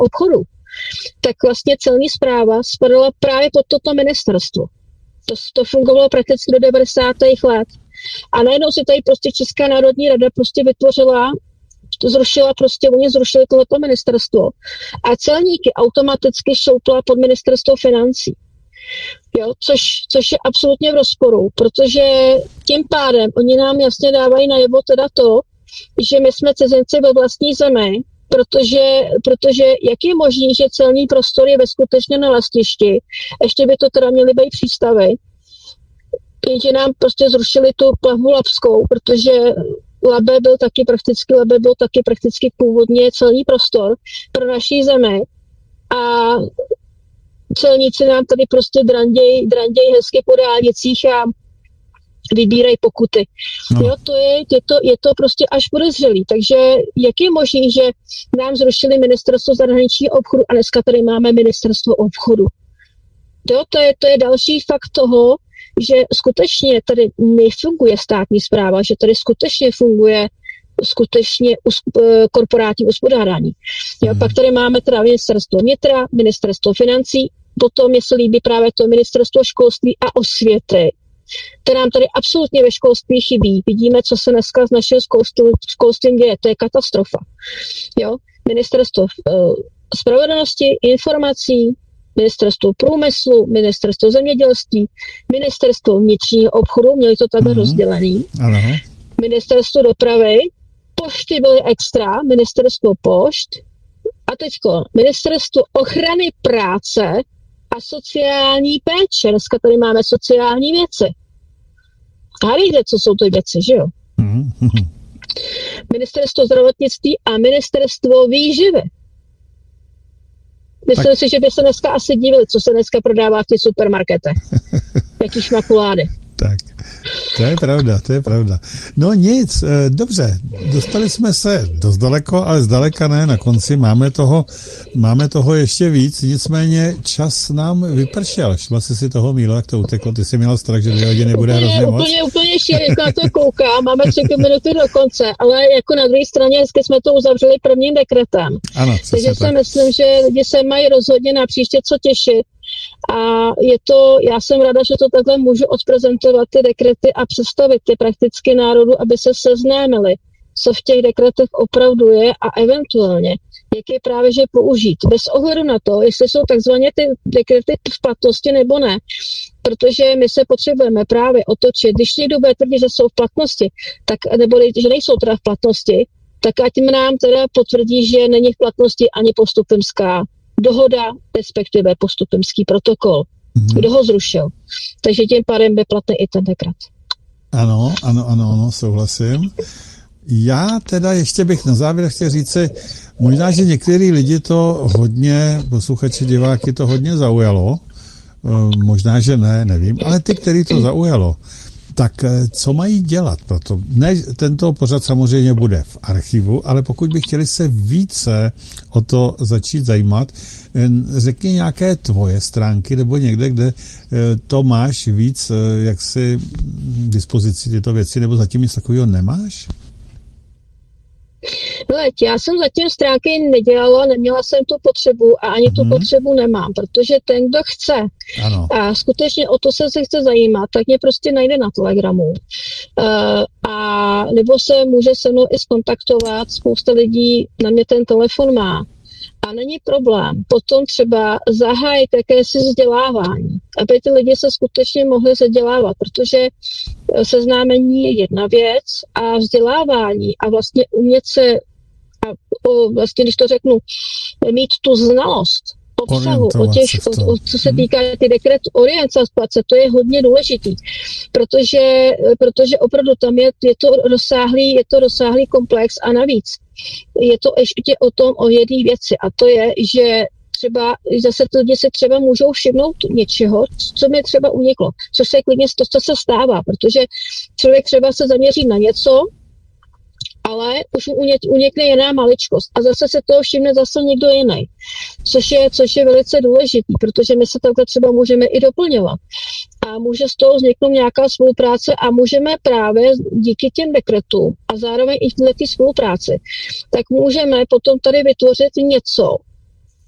obchodu, tak vlastně celní správa spadala právě pod toto ministerstvo. To fungovalo prakticky do 90. let. A najednou si tady prostě Česká národní rada prostě oni zrušili tohleto ministerstvo a celníky automaticky šoupla pod ministerstvo financí. Jo, což je absolutně v rozporu, protože tím pádem oni nám jasně dávají najevo teda to, že my jsme cizinci ve vlastní zemi, protože jak je možné, že celní prostor je ve skutečně na letišti, ještě by to teda měly být přístavy, jenže nám prostě zrušili tu plavbu labskou, protože Labe byl taky prakticky původně celní prostor pro naší zemi a celníci nám tady prostě dranděj hezky po dálnicích a vybírají pokuty. No. Jo, je to prostě až podezřelý. Takže jak je možné, že nám zrušili ministerstvo zahraničního obchodu a dneska tady máme ministerstvo obchodu? Jo, to je další fakt toho, že skutečně tady nefunguje státní správa, že tady skutečně funguje korporátní hospodárání. Jo, pak tady máme teda ministerstvo vnitra, ministerstvo financí, potom mě se líbí právě to ministerstvo školství a osvěty. To nám tady absolutně ve školství chybí. Vidíme, co se dneska z našeho školstvím děje. To je katastrofa. Jo? Ministerstvo spravedlnosti, informací, ministerstvo průmyslu, ministerstvo zemědělství, ministerstvo vnitřního obchodu, měli to takhle rozdělený, ministerstvo dopravy, pošty byly extra, ministerstvo pošt a teďko ministerstvo ochrany práce a sociální péče. Dneska tady máme sociální věci. A víte, co jsou to věci, že jo? Ministerstvo zdravotnictví a ministerstvo výživy. Myslím si, že by se dneska asi divili, co se dneska prodává v těch supermarketech. Jaký šmakulády. Tak, to je pravda. No nic, dobře, dostali jsme se dost daleko, ale zdaleka ne, na konci máme toho ještě víc, nicméně čas nám vypršel. Všimla jsi si toho, Mílo, jak to uteklo, ty jsi měla strach, že 2 hodiny bude hrozně moc. Úplně šíleně, na to koukám, máme 3 minuty do konce, ale jako na druhé straně hezky jsme to uzavřeli prvním dekretem. Ano, takže si myslím, že lidi se mají rozhodně na příště co těšit. A já jsem ráda, že to takhle můžu odprezentovat ty dekrety a představit ty prakticky národu, aby se seznámili, co v těch dekretech opravdu je a eventuálně, jak je právě že použít. Bez ohledu na to, jestli jsou takzvaně ty dekrety v platnosti nebo ne, protože my se potřebujeme právě otočit. Když někdo bude tvrdit, že jsou v platnosti, tak, nebo že nejsou teda v platnosti, tak ať nám teda potvrdí, že není v platnosti ani postupimská dohoda, respektive postupimský protokol. Kdo ho zrušil. Takže tím pádem by platný i ten dekret. Ano, souhlasím. Já teda ještě bych na závěr chtěl říci, možná, že některý lidi to hodně, posluchači, diváky to hodně zaujalo, možná, že ne, nevím, ale ty, který to zaujalo, tak co mají dělat proto? Ne, tento pořad samozřejmě bude v archivu, ale pokud by chtěli se více o to začít zajímat, řekni nějaké tvoje stránky nebo někde, kde to máš víc jaksi k dispozici tyto věci, nebo zatím nic takového nemáš? Já jsem zatím stránky nedělala, neměla jsem tu potřebu a ani tu potřebu nemám, protože ten, kdo chce a skutečně o to se chce zajímat, tak mě prostě najde na Telegramu. A nebo se může se mnou i skontaktovat, spousta lidí na mě ten telefon má. A není problém potom třeba zahájit jakési vzdělávání, aby ty lidi se skutečně mohli vzdělávat, protože seznámení je jedna věc a vzdělávání a vlastně umět se, vlastně když to řeknu, mít tu znalost obsahu, co se týká ty dekret orientace, to je hodně důležitý, protože opravdu tam je to rozsáhlý komplex a navíc je to ještě o jedné věci a to je, že třeba zase ty lidi si třeba můžou všimnout něčeho, co mi třeba uniklo, což se klidně co se stává, protože člověk třeba se zaměří na něco, ale už unikne jiná maličkost a zase se toho všimne zase někdo jiný, což je velice důležitý, protože my se takhle třeba můžeme i doplňovat a může z toho vzniknout nějaká spolupráce a můžeme právě díky těm dekretům a zároveň i v té spolupráci, tak můžeme potom tady vytvořit něco,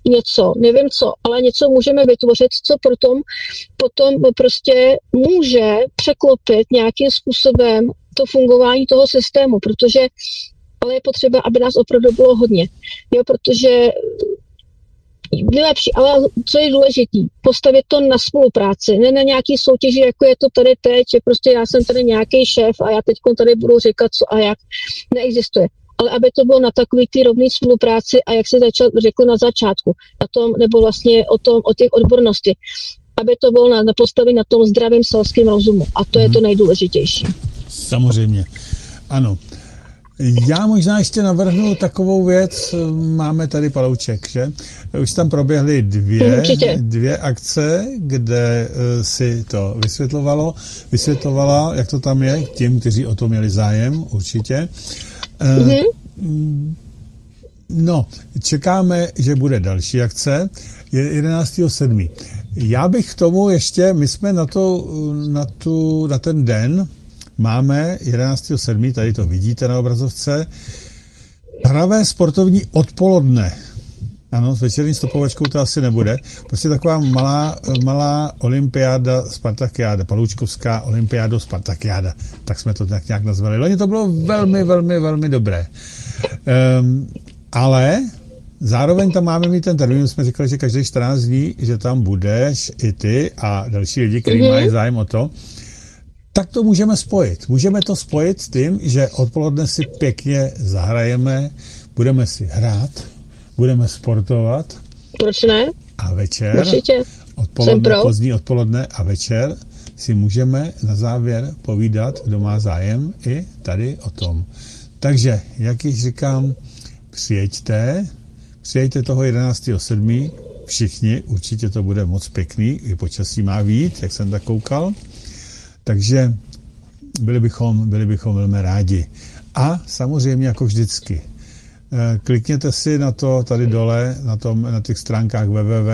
něco, nevím co, ale něco můžeme vytvořit, co potom prostě může překlopit nějakým způsobem to fungování toho systému, protože ale je potřeba, aby nás opravdu bylo hodně. Jo, protože nejlepší, ale co je důležitý, postavit to na spolupráci, ne na nějaký soutěži, jako je to tady teď, že prostě já jsem tady nějaký šéf a já teď tady budu říkat co a jak, neexistuje. Ale aby to bylo na takový ty rovný spolupráci a jak se řekl na začátku, na tom, nebo vlastně o těch odbornosti, aby to bylo na postavit na tom zdravém selském rozumu. A to je to nejdůležitější. Samozřejmě, ano. Já možná ještě navrhnu takovou věc, máme tady Palouček, že? Už tam proběhly dvě akce, kde si to vysvětlovala, jak to tam je, tím, kteří o to měli zájem, určitě. No, čekáme, že bude další akce, je 11.7. Já bych k tomu ještě, my jsme na ten den, máme 11.7., tady to vidíte na obrazovce, hravé sportovní odpoledne. Ano, s večerní stopovačkou to asi nebude. Prostě taková malá olympiáda, Spartakiáda, Paloučkovská olympiáda, Spartakiáda. Tak jsme to tak nějak nazvali. Loni to bylo velmi, velmi, velmi dobré. Ale zároveň tam máme mít ten termín, jsme říkali, že každý 14 dní, že tam budeš i ty a další lidi, kteří mají zájem o to. Tak to můžeme spojit. Můžeme to spojit s tím, že odpoledne si pěkně zahrajeme, budeme si hrát, budeme sportovat. Proč ne? A večer, určitě. Pozdní odpoledne a večer si můžeme na závěr povídat, kdo má zájem, i tady o tom. Takže, jak již říkám, přijeďte toho 11.7. Všichni, určitě to bude moc pěkný, i počasí má vít, jak jsem tak koukal. Takže byli bychom velmi rádi. A samozřejmě jako vždycky, klikněte si na to tady dole, na těch stránkách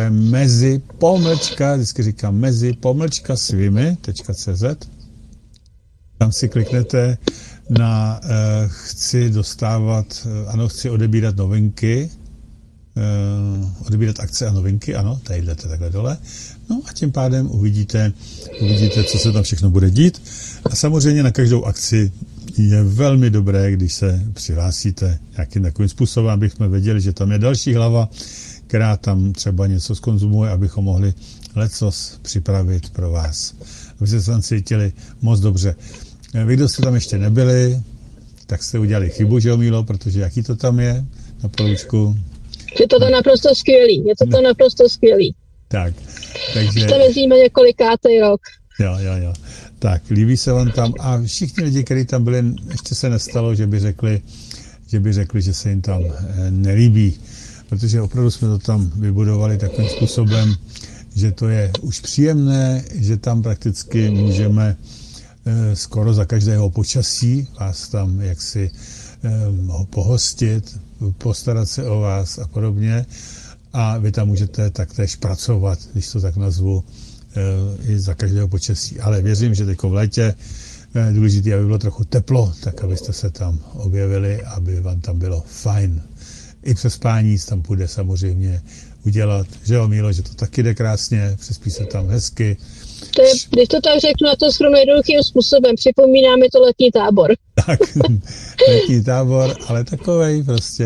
www.mezi-svými.cz. Tam si kliknete na chci odebírat novinky, odebírat akce a novinky, ano, tadyhle takhle dole. No a tím pádem uvidíte, co se tam všechno bude dít. A samozřejmě na každou akci je velmi dobré, když se přihlásíte nějakým takovým způsobem, abychom věděli, že tam je další hlava, která tam třeba něco zkonzumuje, abychom mohli lecos připravit pro vás. Abyste se tam cítili moc dobře. Vy, kdo jste tam ještě nebyli, tak jste udělali chybu, že jo, Mílo, protože jaký to tam je na Paloučku? Je to naprosto skvělý. Tak, takže... Tam jezdíme několikátý rok. Jo. Tak, líbí se vám tam a všichni lidi, kteří tam byli, ještě se nestalo, že by řekli, že se jim tam nelíbí, protože opravdu jsme to tam vybudovali takovým způsobem, že to je už příjemné, že tam prakticky můžeme skoro za každého počasí vás tam jaksi pohostit, postarat se o vás a podobně. A vy tam můžete taktéž pracovat, když to tak nazvu, i za každého počasí. Ale věřím, že teď v létě důležité, aby bylo trochu teplo, tak abyste se tam objevili, aby vám tam bylo fajn. I přespání tam půjde samozřejmě udělat. Že jo, Mílo, že to taky jde krásně, přespí se tam hezky. To je, když to tak řeknu, na to shrnu jednoduchým způsobem, připomíná mi to letní tábor. Tak, letní tábor, ale takovej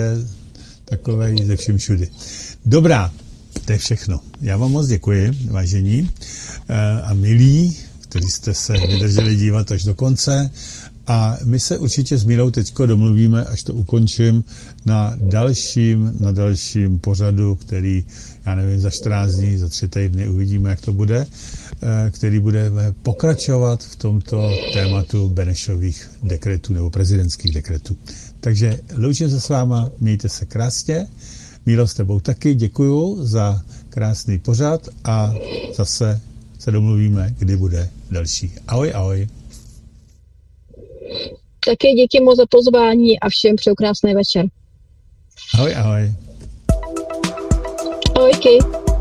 ze vším všudy. Dobrá, to je všechno. Já vám moc děkuji, vážení a milí, kteří jste se vydrželi dívat až do konce. A my se určitě s Mírou teďko domluvíme, až to ukončím, na dalším pořadu, který, já nevím, za 14 dní, za 3 týdny uvidíme, jak to bude, který bude pokračovat v tomto tématu Benešových dekretů nebo prezidentských dekretů. Takže loučím se s váma, mějte se krásně. Míro, s tebou taky děkuju za krásný pořad a zase se domluvíme, kdy bude další. Ahoj. Taky díky moc za pozvání a všem přeju krásný večer. Ahoj. Ahojky.